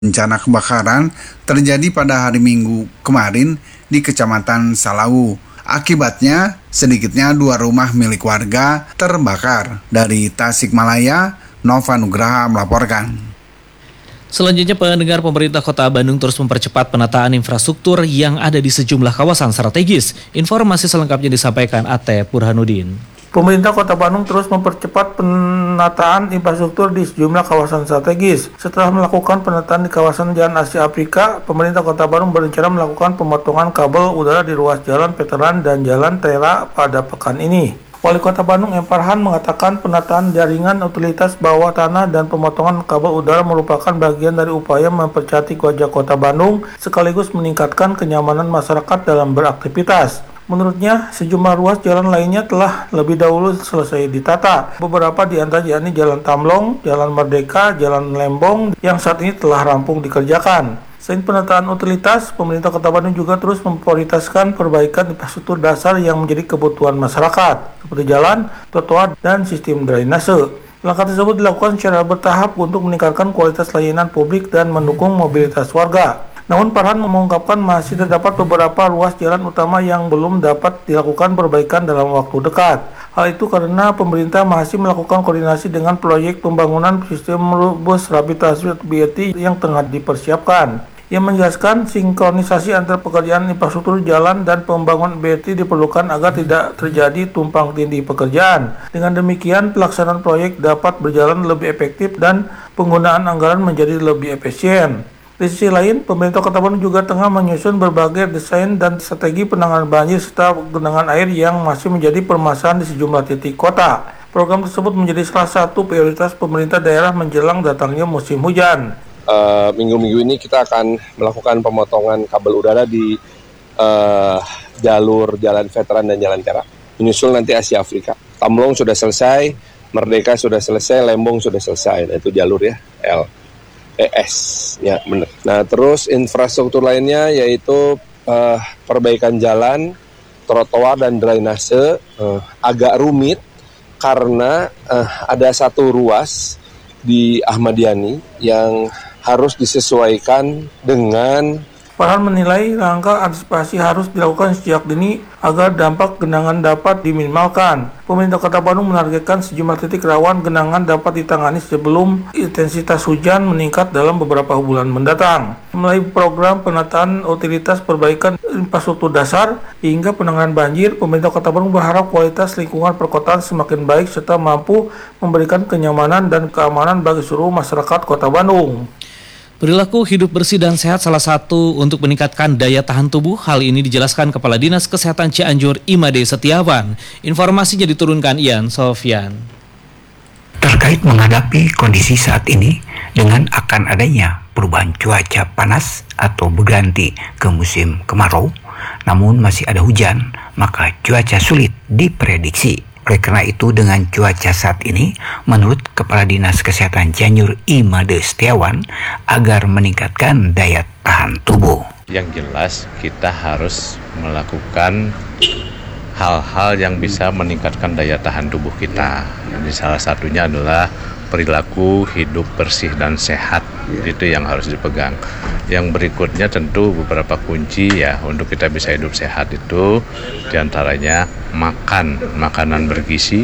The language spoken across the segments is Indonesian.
Bencana kebakaran terjadi pada hari Minggu kemarin di Kecamatan Salawu. Akibatnya, sedikitnya 2 rumah milik warga terbakar. Dari Tasikmalaya, Nova Nugraha melaporkan. Selanjutnya, pendengar, pemerintah Kota Bandung terus mempercepat penataan infrastruktur yang ada di sejumlah kawasan strategis. Informasi selengkapnya disampaikan Ate Burhanuddin. Pemerintah Kota Bandung terus mempercepat penataan infrastruktur di sejumlah kawasan strategis. Setelah melakukan penataan di kawasan Jalan Asia Afrika, pemerintah Kota Bandung berencana melakukan pemotongan kabel udara di ruas Jalan Veteran dan Jalan Tera pada pekan ini. Wali Kota Bandung M. Farhan mengatakan penataan jaringan utilitas bawah tanah dan pemotongan kabel udara merupakan bagian dari upaya mempercantik wajah Kota Bandung sekaligus meningkatkan kenyamanan masyarakat dalam beraktivitas. Menurutnya, sejumlah ruas jalan lainnya telah lebih dahulu selesai ditata. Beberapa di antaranya yakni Jalan Tamlong, Jalan Merdeka, Jalan Lembong yang saat ini telah rampung dikerjakan. Selain penataan utilitas, pemerintah Kota Bandung juga terus memprioritaskan perbaikan infrastruktur dasar yang menjadi kebutuhan masyarakat, seperti jalan, trotoar, dan sistem drainase. Langkah tersebut dilakukan secara bertahap untuk meningkatkan kualitas layanan publik dan mendukung mobilitas warga. Namun Farhan mengungkapkan masih terdapat beberapa ruas jalan utama yang belum dapat dilakukan perbaikan dalam waktu dekat. Hal itu karena pemerintah masih melakukan koordinasi dengan proyek pembangunan sistem bus rapid transit BRT yang tengah dipersiapkan. Ia menjelaskan sinkronisasi antara pekerjaan infrastruktur jalan dan pembangunan BRT diperlukan agar tidak terjadi tumpang tindih pekerjaan. Dengan demikian, pelaksanaan proyek dapat berjalan lebih efektif dan penggunaan anggaran menjadi lebih efisien. Di sisi lain, pemerintah Kota Bandung juga tengah menyusun berbagai desain dan strategi penanganan banjir serta genangan air yang masih menjadi permasalahan di sejumlah titik kota. Program tersebut menjadi salah satu prioritas pemerintah daerah menjelang datangnya musim hujan. Minggu-minggu ini kita akan melakukan pemotongan kabel udara di jalur Jalan Veteran dan Jalan Tera. Menyusul nanti Asia Afrika. Tamlong sudah selesai, Merdeka sudah selesai, Lembong sudah selesai. Nah, itu jalur ya, ya benar. Nah, terus infrastruktur lainnya yaitu perbaikan jalan, trotoar dan drainase agak rumit karena ada satu ruas di Ahmad Yani yang harus disesuaikan dengan. Farhan menilai langkah antisipasi harus dilakukan sejak dini agar dampak genangan dapat diminimalkan. Pemerintah Kota Bandung menargetkan sejumlah titik rawan genangan dapat ditangani sebelum intensitas hujan meningkat dalam beberapa bulan mendatang. Melalui program penataan utilitas perbaikan infrastruktur dasar hingga penanganan banjir, pemerintah Kota Bandung berharap kualitas lingkungan perkotaan semakin baik serta mampu memberikan kenyamanan dan keamanan bagi seluruh masyarakat Kota Bandung. Perilaku hidup bersih dan sehat salah satu untuk meningkatkan daya tahan tubuh. Hal ini dijelaskan Kepala Dinas Kesehatan Cianjur Imade Setiawan. Informasinya diturunkan Ian Sofyan. Terkait menghadapi kondisi saat ini dengan akan adanya perubahan cuaca panas atau berganti ke musim kemarau, namun masih ada hujan, maka cuaca sulit diprediksi. Oleh karena itu, dengan cuaca saat ini, menurut Kepala Dinas Kesehatan Cianjur Imade Setiawan, agar meningkatkan daya tahan tubuh. Yang jelas kita harus melakukan hal-hal yang bisa meningkatkan daya tahan tubuh kita. Jadi salah satunya adalah perilaku hidup bersih dan sehat, itu yang harus dipegang. Yang berikutnya tentu beberapa kunci ya untuk kita bisa hidup sehat itu diantaranya makanan bergizi,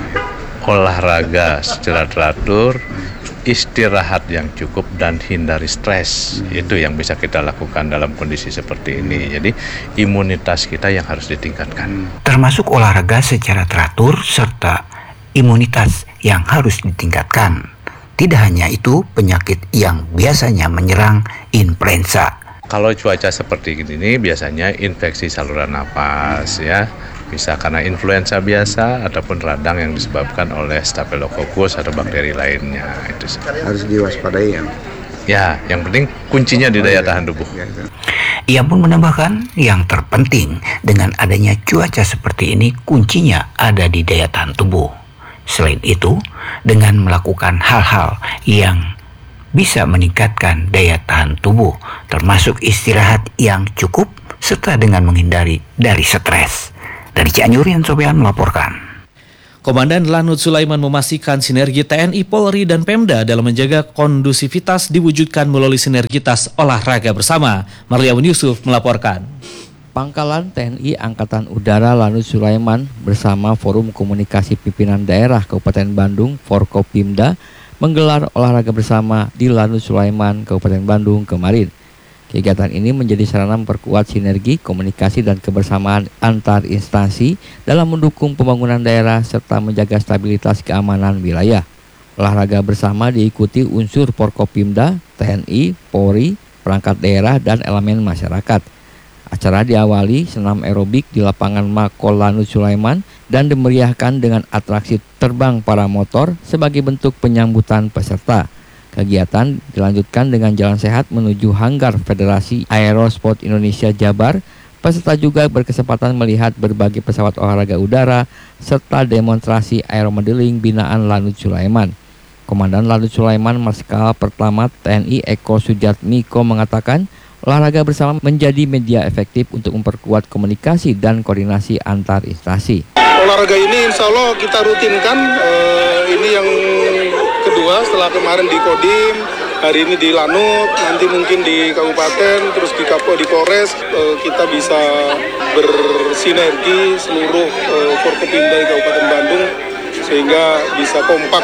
olahraga secara teratur, istirahat yang cukup dan hindari stres. Itu yang bisa kita lakukan dalam kondisi seperti ini. Jadi imunitas kita yang harus ditingkatkan. Termasuk olahraga secara teratur serta imunitas yang harus ditingkatkan. Tidak hanya itu, penyakit yang biasanya menyerang influenza. Kalau cuaca seperti ini biasanya infeksi saluran napas ya. Bisa karena influenza biasa ataupun radang yang disebabkan oleh Staphylococcus atau bakteri lainnya. Itu harus diwaspadai ya. Ya, yang penting kuncinya di daya tahan tubuh. Ia pun menambahkan yang terpenting dengan adanya cuaca seperti ini kuncinya ada di daya tahan tubuh. Selain itu, dengan melakukan hal-hal yang bisa meningkatkan daya tahan tubuh, termasuk istirahat yang cukup, serta dengan menghindari dari stres. Dari Cianjur, Ian Sofyan melaporkan. Komandan Lanut Sulaiman memastikan sinergi TNI, Polri, dan Pemda dalam menjaga kondusivitas diwujudkan melalui sinergitas olahraga bersama. Marliawan Yusuf melaporkan. Pangkalan TNI Angkatan Udara Lanut Sulaiman bersama Forum Komunikasi Pimpinan Daerah Kabupaten Bandung, Forkopimda, menggelar olahraga bersama di Lanut Sulaiman, Kabupaten Bandung kemarin. Kegiatan ini menjadi sarana memperkuat sinergi, komunikasi, dan kebersamaan antar instansi dalam mendukung pembangunan daerah serta menjaga stabilitas keamanan wilayah. Olahraga bersama diikuti unsur Forkopimda, TNI, Polri, perangkat daerah, dan elemen masyarakat. Acara diawali senam aerobik di lapangan Makol Lanut Sulaiman dan dimeriahkan dengan atraksi terbang paramotor sebagai bentuk penyambutan peserta. Kegiatan dilanjutkan dengan jalan sehat menuju hanggar Federasi Aerosport Indonesia Jabar. Peserta juga berkesempatan melihat berbagai pesawat olahraga udara serta demonstrasi aeromodeling binaan Lanut Sulaiman. Komandan Lanut Sulaiman Marsikal Pertama TNI Eko Sujatmiko mengatakan olahraga bersama menjadi media efektif untuk memperkuat komunikasi dan koordinasi antar instansi. Olahraga ini insya Allah kita rutinkan, ini yang kedua setelah kemarin di Kodim, hari ini di Lanut, nanti mungkin di Kabupaten, terus di Polres, kita bisa bersinergi seluruh Forkopimda di Kabupaten Bandung sehingga bisa kompak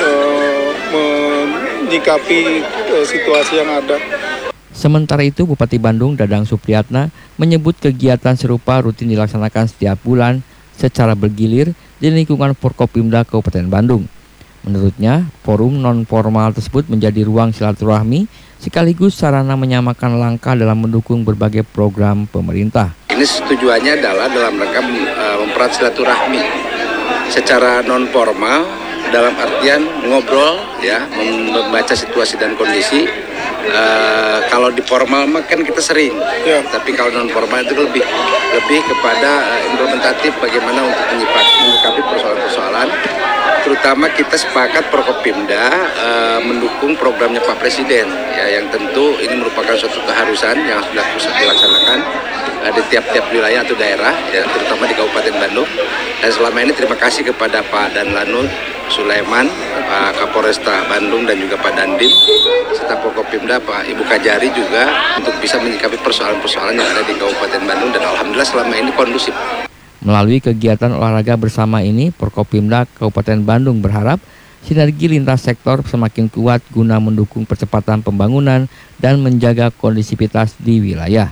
menyikapi situasi yang ada. Sementara itu, Bupati Bandung Dadang Supriyatna menyebut kegiatan serupa rutin dilaksanakan setiap bulan secara bergilir di lingkungan Forkopimda Kabupaten Bandung. Menurutnya, forum non-formal tersebut menjadi ruang silaturahmi sekaligus sarana menyamakan langkah dalam mendukung berbagai program pemerintah. Ini tujuannya adalah dalam rangka mempererat silaturahmi secara non-formal dalam artian ngobrol, ya, membaca situasi dan kondisi. Kalau di formal mah kan kita sering, ya. Tapi kalau non formal itu lebih kepada implementatif bagaimana untuk menyikapi persoalan-persoalan. Terutama kita sepakat Forkopimda mendukung programnya Pak Presiden, ya, yang tentu ini merupakan suatu keharusan yang sudah dilaksanakan di tiap-tiap wilayah atau daerah, ya, terutama di Kabupaten Bandung. Dan selama ini terima kasih kepada Pak Dan Lanut Sulaiman, Pak Kapolresta Bandung, dan juga Pak Dandim, serta Forkopimda Pak Ibu Kajari juga untuk bisa menyikapi persoalan-persoalan yang ada di Kabupaten Bandung, dan alhamdulillah selama ini kondusif. Melalui kegiatan olahraga bersama ini, Forkopimda Kabupaten Bandung berharap sinergi lintas sektor semakin kuat guna mendukung percepatan pembangunan dan menjaga kondisivitas di wilayah.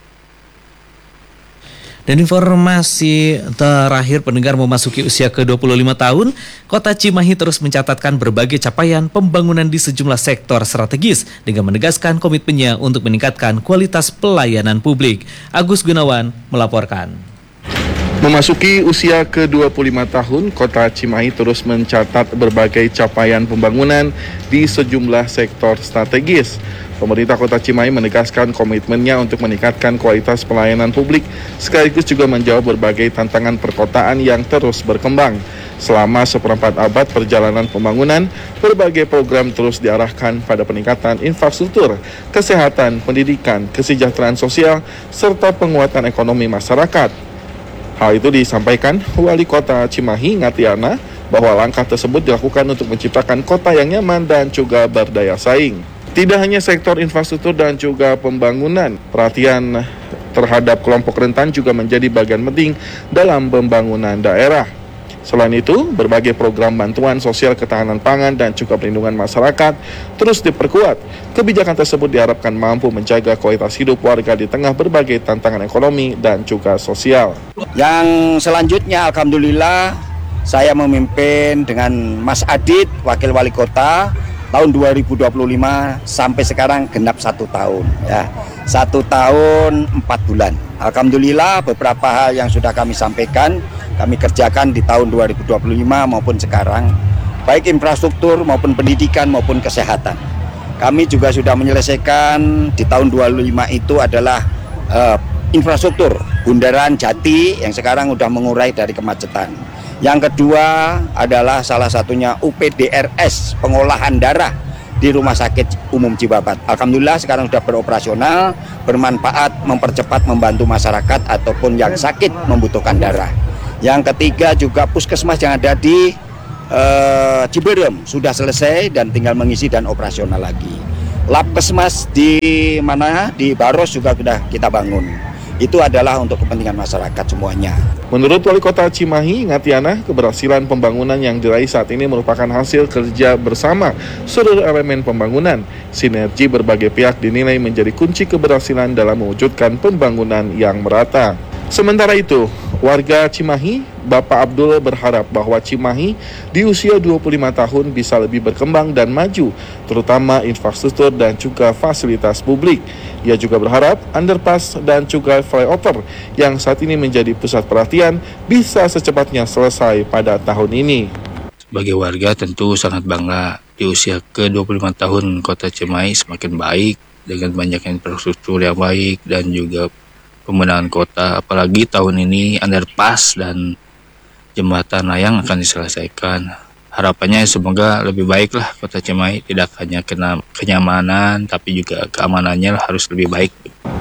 Dan informasi terakhir, pendengar memasuki usia ke-25 tahun, Kota Cimahi terus mencatatkan berbagai capaian pembangunan di sejumlah sektor strategis dengan menegaskan komitmennya untuk meningkatkan kualitas pelayanan publik. Agus Gunawan melaporkan. Memasuki usia ke-25 tahun, Kota Cimahi terus mencatat berbagai capaian pembangunan di sejumlah sektor strategis. Pemerintah Kota Cimahi menegaskan komitmennya untuk meningkatkan kualitas pelayanan publik, sekaligus juga menjawab berbagai tantangan perkotaan yang terus berkembang. Selama seperempat abad perjalanan pembangunan, berbagai program terus diarahkan pada peningkatan infrastruktur, kesehatan, pendidikan, kesejahteraan sosial, serta penguatan ekonomi masyarakat. Hal itu disampaikan Wali Kota Cimahi, Ngatiana, bahwa langkah tersebut dilakukan untuk menciptakan kota yang nyaman dan juga berdaya saing. Tidak hanya sektor infrastruktur dan juga pembangunan, perhatian terhadap kelompok rentan juga menjadi bagian penting dalam pembangunan daerah. Selain itu, berbagai program bantuan sosial ketahanan pangan dan juga perlindungan masyarakat terus diperkuat. Kebijakan tersebut diharapkan mampu menjaga kualitas hidup warga di tengah berbagai tantangan ekonomi dan juga sosial. Yang selanjutnya, alhamdulillah, saya memimpin dengan Mas Adit, Wakil Wali Kota, tahun 2025 sampai sekarang genap 1 tahun, ya. 1 tahun 4 bulan. Alhamdulillah beberapa hal yang sudah kami sampaikan kami kerjakan di tahun 2025 maupun sekarang, baik infrastruktur maupun pendidikan maupun kesehatan. Kami juga sudah menyelesaikan di tahun 2025 itu adalah infrastruktur Bundaran Jati yang sekarang sudah mengurai dari kemacetan. Yang kedua adalah salah satunya UPDRS, pengolahan darah di Rumah Sakit Umum Cibabat. Alhamdulillah sekarang sudah beroperasional, bermanfaat, mempercepat, membantu masyarakat ataupun yang sakit membutuhkan darah. Yang ketiga juga puskesmas yang ada di Ciberem sudah selesai dan tinggal mengisi dan operasional lagi. Labkesmas di mana di Baros juga sudah kita bangun. Itu adalah untuk kepentingan masyarakat semuanya. Menurut Wali Kota Cimahi, Ngatiana, keberhasilan pembangunan yang diraih saat ini merupakan hasil kerja bersama seluruh elemen pembangunan. Sinergi berbagai pihak dinilai menjadi kunci keberhasilan dalam mewujudkan pembangunan yang merata. Sementara itu, warga Cimahi, Bapak Abdul berharap bahwa Cimahi di usia 25 tahun bisa lebih berkembang dan maju, terutama infrastruktur dan juga fasilitas publik. Ia juga berharap underpass dan juga flyover yang saat ini menjadi pusat perhatian bisa secepatnya selesai pada tahun ini. Sebagai warga tentu sangat bangga di usia ke-25 tahun Kota Cimahi semakin baik dengan banyak infrastruktur yang baik dan juga pembenahan kota, apalagi tahun ini underpass dan jembatan layang akan diselesaikan. Harapannya semoga lebih baik lah Kota Cimahi, tidak hanya kenyamanan tapi juga keamanannya harus lebih baik.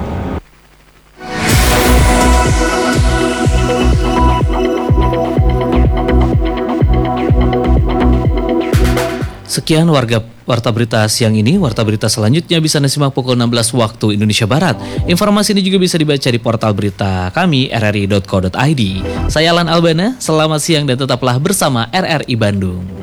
Sekian Warta Berita siang ini. Warta Berita selanjutnya bisa Anda simak pukul 16 waktu Indonesia Barat. Informasi ini juga bisa dibaca di portal berita kami rri.co.id. Saya Alan Albana, selamat siang dan tetaplah bersama RRI Bandung.